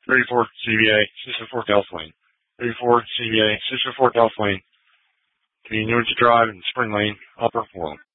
34 CVA, 604 Delta Lane. 34 CVA, 604 Delta Lane. Continuing to drive in Spring Lane, Upper World.